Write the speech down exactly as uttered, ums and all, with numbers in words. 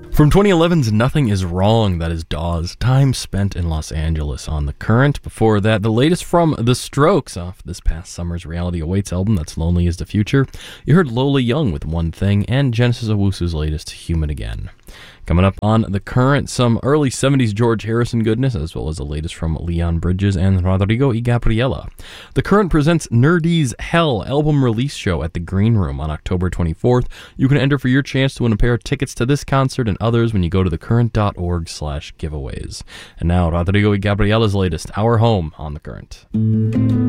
From twenty eleven's Nothing Is Wrong, that is Dawes, Time Spent in Los Angeles on The Current. Before that, the latest from The Strokes off this past summer's Reality Awaits album, that's Lonely Is the Future. You heard Lola Young with One Thing, and Genesis Owusu's latest, Human Again. Coming up on The Current, some early seventies George Harrison goodness, as well as the latest from Leon Bridges and Rodrigo y Gabriela. The Current presents Nerdy's Hell album release show at the Green Room on October twenty-fourth. You can enter for your chance to win a pair of tickets to this concert and others when you go to thecurrent.org slash giveaways. And now, Rodrigo y Gabriela's latest, Our Home on The Current.